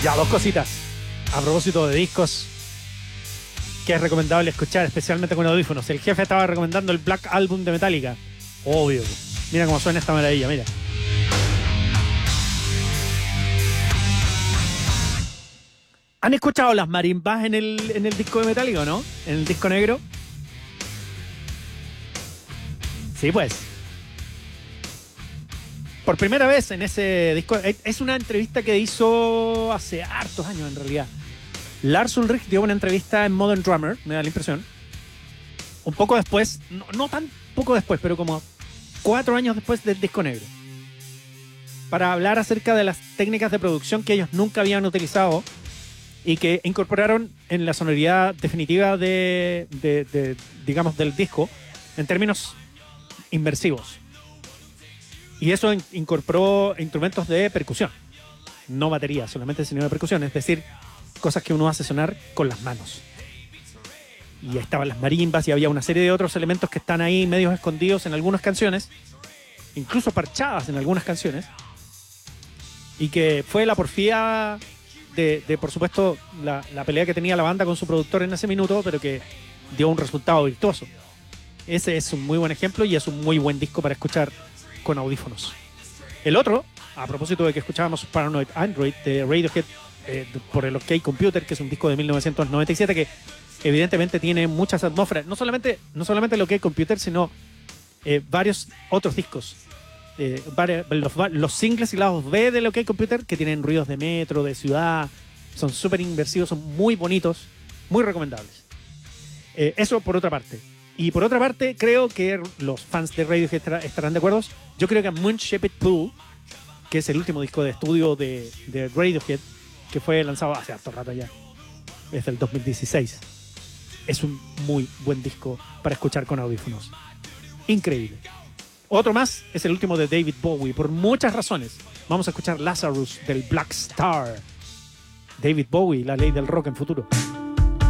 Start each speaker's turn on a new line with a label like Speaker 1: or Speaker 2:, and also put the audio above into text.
Speaker 1: Ya, dos cositas. A propósito de discos que es recomendable escuchar, especialmente con audífonos. El jefe estaba recomendando el Black Album de Metallica. Obvio. Mira cómo suena esta maravilla, mira. ¿Han escuchado las marimbas en el disco de Metallica o no? En el disco negro. Sí, pues. Por primera vez en ese disco. Es una entrevista que hizo hace hartos años en realidad. Lars Ulrich dio una entrevista en Modern Drummer, me da la impresión. Un poco después, no tan poco después, pero como 4 años después del disco negro. Para hablar acerca de las técnicas de producción que ellos nunca habían utilizado y que incorporaron en la sonoridad definitiva digamos, del disco en términos inmersivos. Y eso incorporó instrumentos de percusión, no batería, solamente sino de percusión, es decir, cosas que uno hace sonar con las manos. Y estaban las marimbas y había una serie de otros elementos que están ahí medios escondidos en algunas canciones, incluso parchadas en algunas canciones, y que fue la porfía de por supuesto, la pelea que tenía la banda con su productor en ese minuto, pero que dio un resultado virtuoso. Ese es un muy buen ejemplo y es un muy buen disco para escuchar con audífonos. El otro, a propósito de que escuchábamos Paranoid Android de Radiohead por el OK Computer, que es un disco de 1997 que evidentemente tiene muchas atmósferas, no solamente el OK Computer, sino varios otros discos, los singles y lados B del OK Computer, que tienen ruidos de metro, de ciudad, son súper inmersivos, son muy bonitos, muy recomendables. Eso por otra parte. Y por otra parte, creo que los fans de Radiohead estarán de acuerdo. Yo creo que Moonshaped Pool, que es el último disco de estudio de Radiohead, que fue lanzado hace harto rato ya, es del 2016, es un muy buen disco para escuchar con audífonos. Increíble. Otro más es el último de David Bowie, por muchas razones. Vamos a escuchar Lazarus del Black Star. David Bowie, la ley del rock en futuro.